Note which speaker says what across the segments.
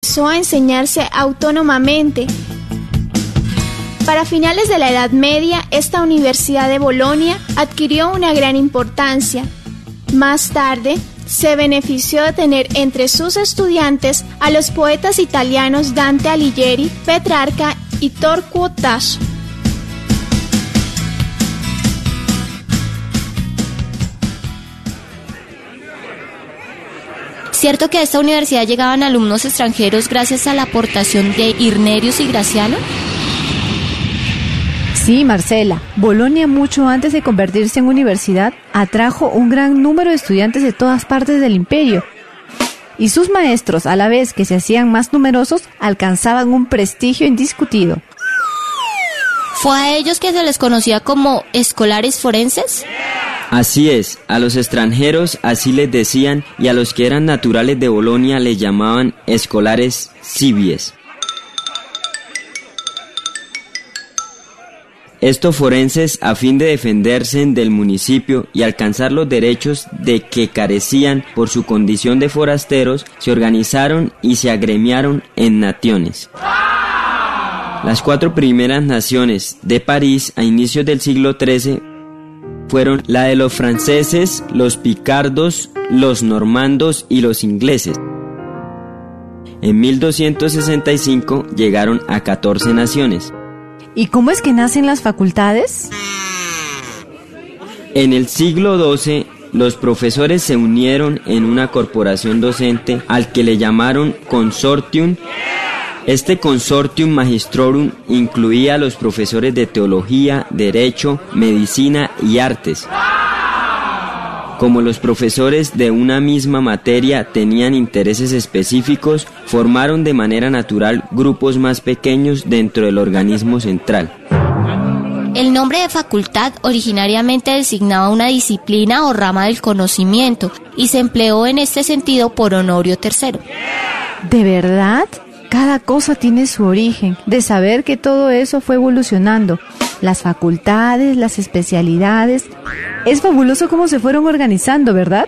Speaker 1: comenzó a enseñarse autónomamente. Para finales de la Edad Media, esta Universidad de Bolonia adquirió una gran importancia. Más tarde, se benefició de tener entre sus estudiantes a los poetas italianos Dante Alighieri, Petrarca y Torquato Tasso.
Speaker 2: ¿Cierto que a esta universidad llegaban alumnos extranjeros gracias a la aportación de Irnerius y Graciano?
Speaker 3: Sí, Marcela, Bolonia, mucho antes de convertirse en universidad, atrajo un gran número de estudiantes de todas partes del imperio. Y sus maestros, a la vez que se hacían más numerosos, alcanzaban un prestigio indiscutido.
Speaker 2: ¿Fue a ellos que se les conocía como escolares forenses?
Speaker 4: Así es, a los extranjeros así les decían, y a los que eran naturales de Bolonia les llamaban escolares civies. Estos forenses, a fin de defenderse del municipio y alcanzar los derechos de que carecían por su condición de forasteros, se organizaron y se agremiaron en naciones. Las 4 primeras naciones de París a inicios del siglo XIII fueron la de los franceses, los picardos, los normandos y los ingleses. En 1265 llegaron a 14 naciones.
Speaker 3: ¿Y cómo es que nacen las facultades?
Speaker 4: En el siglo XII, los profesores se unieron en una corporación docente al que le llamaron consortium. Este consortium magistrorum incluía a los profesores de teología, derecho, medicina y artes. Como los profesores de una misma materia tenían intereses específicos, formaron de manera natural grupos más pequeños dentro del organismo central.
Speaker 2: El nombre de facultad originariamente designaba una disciplina o rama del conocimiento y se empleó en este sentido por Honorio III.
Speaker 3: ¿De verdad? Cada cosa tiene su origen, de saber que todo eso fue evolucionando. Las facultades, las especialidades. Es fabuloso cómo se fueron organizando, ¿verdad?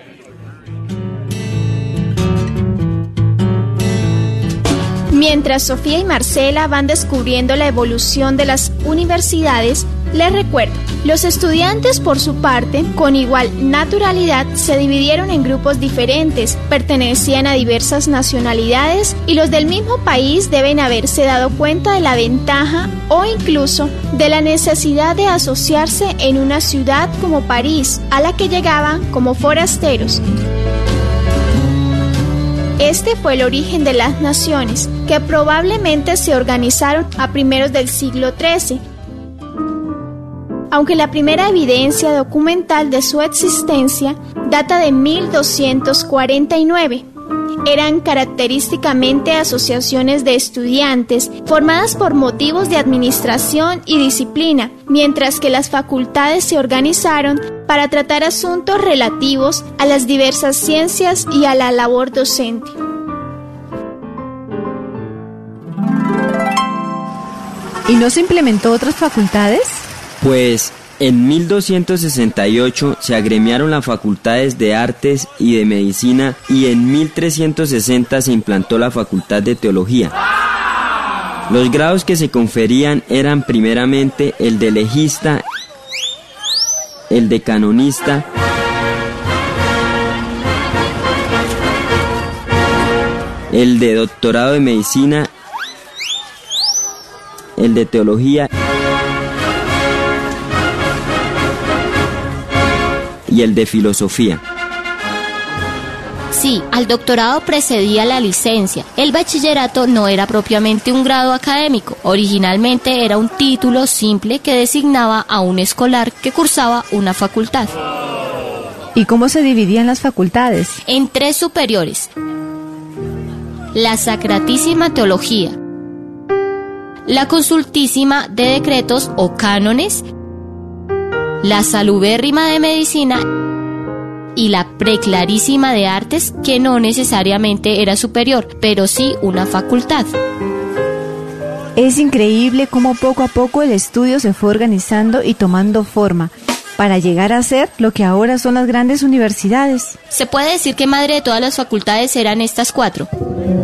Speaker 1: Mientras Sofía y Marcela van descubriendo la evolución de las universidades, les recuerdo, los estudiantes por su parte, con igual naturalidad, se dividieron en grupos diferentes, pertenecían a diversas nacionalidades y los del mismo país deben haberse dado cuenta de la ventaja o incluso de la necesidad de asociarse en una ciudad como París, a la que llegaban como forasteros. Este fue el origen de las naciones, que probablemente se organizaron a primeros del siglo XIII. Aunque la primera evidencia documental de su existencia data de 1249. Eran característicamente asociaciones de estudiantes formadas por motivos de administración y disciplina, mientras que las facultades se organizaron para tratar asuntos relativos a las diversas ciencias y a la labor docente.
Speaker 3: ¿Y no se implementó otras facultades?
Speaker 4: Pues en 1268 se agremiaron las facultades de artes y de medicina y en 1360 se implantó la facultad de teología. Los grados que se conferían eran primeramente el de legista, el de canonista, el de doctorado de medicina, el de teología y el de filosofía.
Speaker 2: Sí, al doctorado precedía la licencia. El bachillerato no era propiamente un grado académico. Originalmente era un título simple que designaba a un escolar que cursaba una facultad.
Speaker 3: ¿Y cómo se dividían las facultades?
Speaker 2: En 3 superiores: la Sacratísima Teología, la Consultísima de Decretos o Cánones, la Salubérrima de Medicina y la Preclarísima de Artes, que no necesariamente era superior, pero sí una facultad.
Speaker 3: Es increíble cómo poco a poco el estudio se fue organizando y tomando forma, para llegar a ser lo que ahora son las grandes universidades.
Speaker 2: Se puede decir que madre de todas las facultades eran estas 4.